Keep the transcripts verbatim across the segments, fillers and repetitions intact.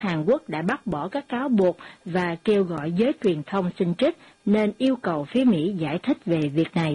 Hàn Quốc đã bác bỏ các cáo buộc và kêu gọi giới truyền thông xin trích, nên yêu cầu phía Mỹ giải thích về việc này.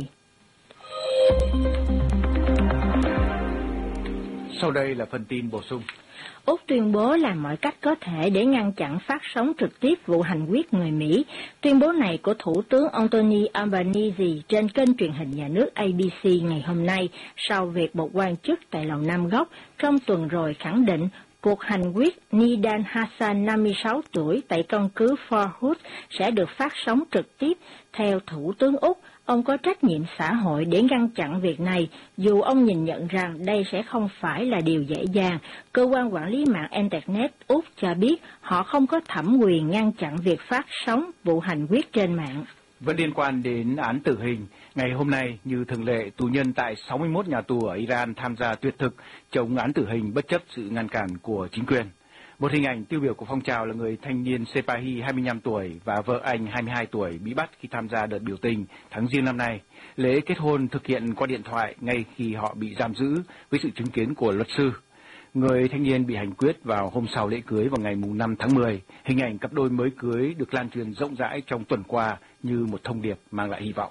Sau đây là phần tin bổ sung. Úc tuyên bố làm mọi cách có thể để ngăn chặn phát sóng trực tiếp vụ hành quyết người Mỹ. Tuyên bố này của Thủ tướng Anthony Albanese trên kênh truyền hình nhà nước A B C ngày hôm nay, sau việc một quan chức tại Lầu Năm Góc trong tuần rồi khẳng định cuộc hành quyết Nidal Hassan, năm mươi sáu tuổi, tại căn cứ Fort Hood sẽ được phát sóng trực tiếp. Theo Thủ tướng Úc, ông có trách nhiệm xã hội để ngăn chặn việc này, dù ông nhìn nhận rằng đây sẽ không phải là điều dễ dàng. Cơ quan quản lý mạng Internet Úc cho biết họ không có thẩm quyền ngăn chặn việc phát sóng vụ hành quyết trên mạng. Vẫn liên quan đến án tử hình, ngày hôm nay, như thường lệ, tù nhân tại sáu mươi mốt nhà tù ở Iran tham gia tuyệt thực chống án tử hình bất chấp sự ngăn cản của chính quyền. Một hình ảnh tiêu biểu của phong trào là người thanh niên Sepahi hai mươi lăm tuổi và vợ anh hai mươi hai tuổi bị bắt khi tham gia đợt biểu tình tháng Giêng năm nay. Lễ kết hôn thực hiện qua điện thoại ngay khi họ bị giam giữ với sự chứng kiến của luật sư. Người thanh niên bị hành quyết vào hôm sau lễ cưới vào ngày năm tháng mười. Hình ảnh cặp đôi mới cưới được lan truyền rộng rãi trong tuần qua như một thông điệp mang lại hy vọng.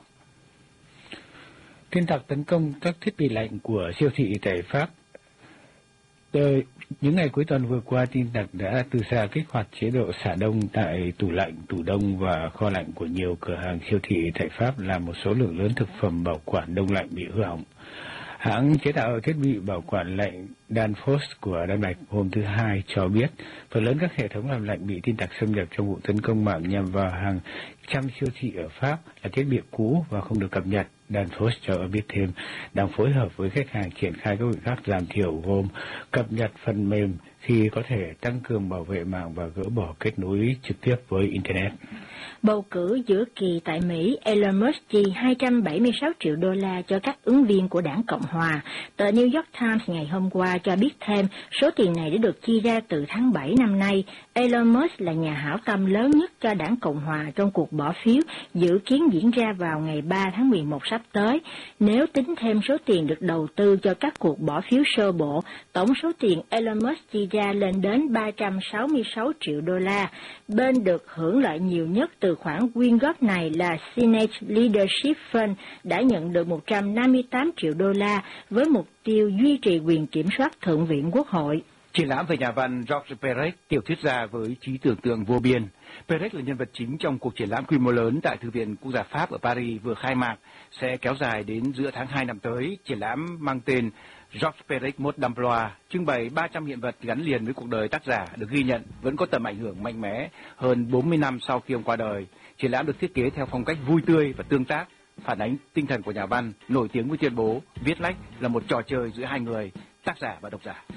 Tin tặc tấn công các thiết bị lạnh của siêu thị tại Pháp. Từ những ngày cuối tuần vừa qua, tin tặc đã từ xa kích hoạt chế độ xả đông tại tủ lạnh, tủ đông và kho lạnh của nhiều cửa hàng siêu thị tại Pháp, làm một số lượng lớn thực phẩm bảo quản đông lạnh bị hư hỏng. Hãng chế tạo thiết bị bảo quản lạnh Danfoss của Đan Mạch hôm thứ Hai cho biết phần lớn các hệ thống làm lạnh bị tin tặc xâm nhập trong vụ tấn công mạng nhằm vào hàng trăm siêu thị ở Pháp là thiết bị cũ và không được cập nhật. Danfoss cho biết thêm đang phối hợp với khách hàng triển khai các biện pháp giảm thiểu, gồm cập nhật phần mềm khi có thể tăng cường bảo vệ mạng và gỡ bỏ kết nối trực tiếp với Internet. Bầu cử giữa kỳ tại Mỹ, Elon Musk chi hai trăm bảy mươi sáu triệu đô la cho các ứng viên của đảng Cộng Hòa. Tờ New York Times ngày hôm qua cho biết thêm số tiền này đã được chi ra từ tháng bảy năm nay. Elon Musk là nhà hảo tâm lớn nhất cho đảng Cộng Hòa trong cuộc bỏ phiếu dự kiến diễn ra vào ngày ba tháng mười một sắp tới. Nếu tính thêm số tiền được đầu tư cho các cuộc bỏ phiếu sơ bộ, tổng số tiền Elon Musk chi ra lên đến ba trăm sáu mươi sáu triệu đô la. Bên được hưởng lợi nhiều nhất từ khoản quyên góp này là Senate Leadership Fund đã nhận được một trăm năm mươi tám triệu đô la với mục tiêu duy trì quyền kiểm soát Thượng viện Quốc hội. Triển lãm về nhà văn Georges Perec, tiểu thuyết gia với trí tưởng tượng vô biên. Perec là nhân vật chính trong cuộc triển lãm quy mô lớn tại Thư viện Quốc gia Pháp ở Paris vừa khai mạc, sẽ kéo dài đến giữa tháng hai năm tới. Triển lãm mang tên Georges Perec Mode d'Emploi trưng bày ba trăm hiện vật gắn liền với cuộc đời tác giả, được ghi nhận vẫn có tầm ảnh hưởng mạnh mẽ hơn bốn mươi năm sau khi ông qua đời. Triển lãm được thiết kế theo phong cách vui tươi và tương tác, phản ánh tinh thần của nhà văn nổi tiếng với tuyên bố viết lách là một trò chơi giữa hai người, tác giả và độc giả.